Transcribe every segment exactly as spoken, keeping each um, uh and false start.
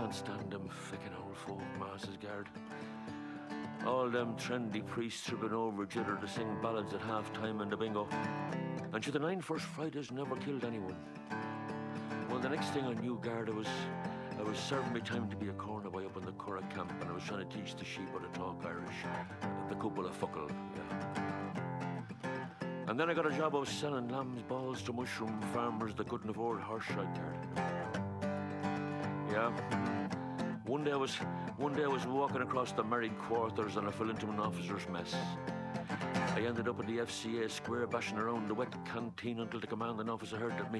can't stand them ficking old folk masses, guard. All them trendy priests tripping over each other to sing ballads at half-time in the bingo. And to the nine First Fridays never killed anyone. Well, the next thing I knew, guard, I was, I was serving me time to be a corner boy up in the Curragh camp, and I was trying to teach the sheep how to talk Irish. The couple of fuckle, yeah. And then I got a job of selling lamb's balls to mushroom farmers that couldn't afford horse shite, guard. Yeah. One day I was, one day I was walking across the married quarters and I fell into an officer's mess. I ended up at the F C A square bashing around the wet canteen until the commanding officer heard that me.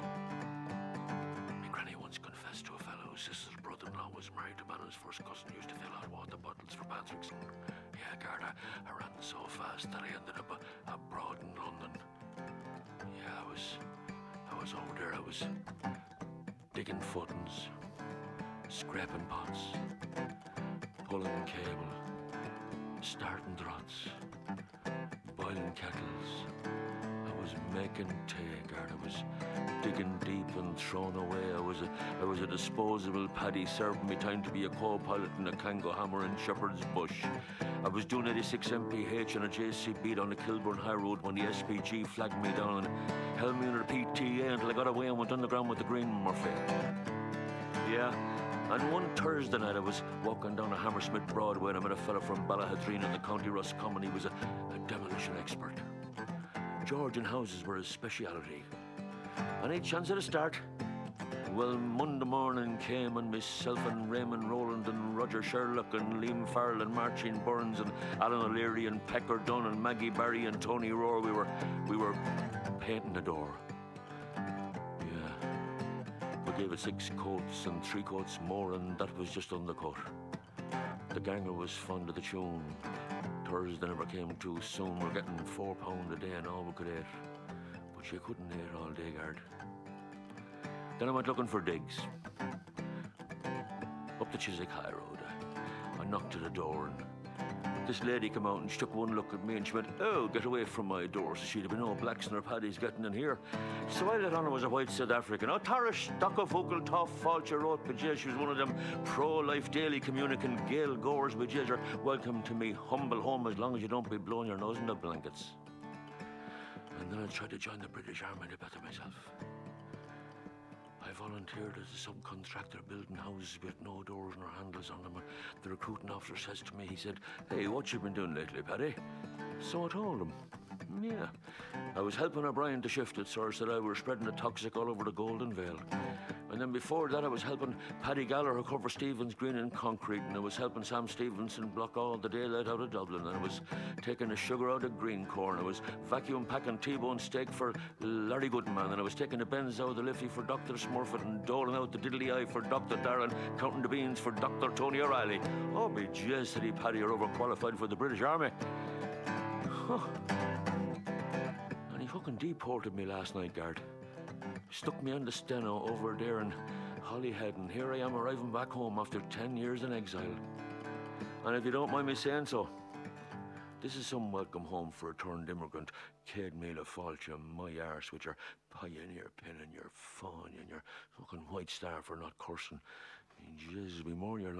My granny once confessed to a fellow whose sister's brother-in-law was married to a man whose first cousin used to fill hot water bottles for Patrick's. And yeah, guard, I, I ran so fast that I ended up a, abroad in London. Yeah, I was, I was over there. I was digging footings, scraping pots, pulling cable, starting drots, boiling kettles. I was making tea, guard. I was digging deep and thrown away. I was a, I was a disposable paddy serving me time to be a co-pilot in a Kango hammer in Shepherd's Bush. I was doing eighty-six M P H on a J C B down the Kilburn High Road when the S P G flagged me down and held me under P T A until I got away and went underground with the Green Murphy. Yeah. And one Thursday night I was walking down a Hammersmith Broadway and I met a fella from Ballahadreen in the County Roscommon. He was a, a demolition expert. Georgian houses were his speciality. And each chance at a start. Well, Monday morning came and myself and Raymond Rowland and Roger Sherlock and Liam Farrell and Martine Burns and Alan O'Leary and Pecker Dunn and Maggie Barry and Tony Rohr, we were, we were painting the door. We gave it six coats and three coats more, and that was just undercut. The ganger was fond of the tune. Thursday never came too soon. We're getting four pound a day and all we could eat. But you couldn't eat all day, guard. Then I went looking for digs. Up the Chiswick High Road. I knocked at the door and this lady came out and she took one look at me and she went, "Oh, get away from my door." So she'd have been no blacks in her paddies getting in here. So I let on I was a white South African. Oh, Tarish, Daka Vogel, Toff, Falcher, Roth, Bajaj. She was one of them pro-life daily communicant Gael goers, Bajaj. Welcome to me humble home as long as you don't be blowing your nose in the blankets. And then I tried to join the British Army to better myself. I volunteered as a subcontractor building houses with no doors nor handles on them. And the recruiting officer says to me, he said, "Hey, what you been doing lately, Paddy?" So I told him, yeah. I was helping O'Brien to shift it, sir, so that we were spreading the toxic all over the Golden Vale. And then before that, I was helping Paddy Gallagher cover Stevens Green in concrete, and I was helping Sam Stevenson block all the daylight out of Dublin, and I was taking the sugar out of Greencorn. I was vacuum packing T-bone steak for Larry Goodman, and I was taking the Benz out of the Liffey for Doctor Smurfett, and doling out the diddly eye for Doctor Darren, counting the beans for Doctor Tony O'Reilly. Oh, be jizz, said he, Paddy, you're overqualified for the British Army. Huh. And he fucking deported me last night, guard. Stuck me on the steno over there in Holyhead, and here I am arriving back home after ten years in exile. And if you don't mind me saying so, this is some welcome home for a turned immigrant. Céad Míle Fáilte, my arse, with your pioneer pin and your fawn and your fucking white star for not cursing. Jeez, it'll be more your life.